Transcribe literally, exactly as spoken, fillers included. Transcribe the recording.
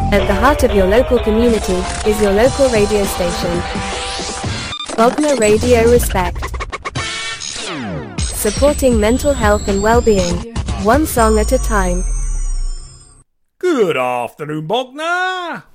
At the heart of your local community is your local radio station. Bognor Radio Respect. Supporting mental health and well-being, one song at a time. Good afternoon, Bognor.